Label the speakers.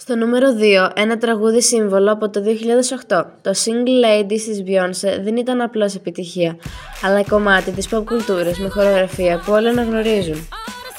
Speaker 1: Στο νούμερο 2, ένα τραγούδι σύμβολο από το 2008. Το single Ladies της Beyoncé δεν ήταν απλώς επιτυχία, αλλά κομμάτι της pop κουλτούρας με χορογραφία που όλοι αναγνωρίζουν.